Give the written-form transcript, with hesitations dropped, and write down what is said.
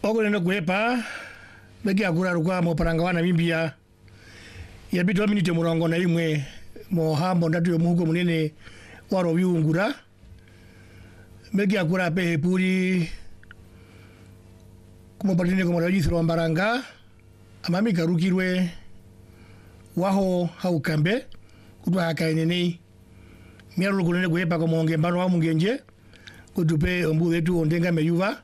Ogolenda kuepa begi akura rukwa mo parangawana mimbia ya bitu minute murongo na imwe mo hambo ndatu yo muhugo munene waro biungura begi akura pe puri kuma patine kuma rajithro mbaranga amami karukirwe waho haukambe kutwa hakainene miaru kunene kuepa ko monge mbano wa mungenje kutupe ombu wetu ondenga meyuva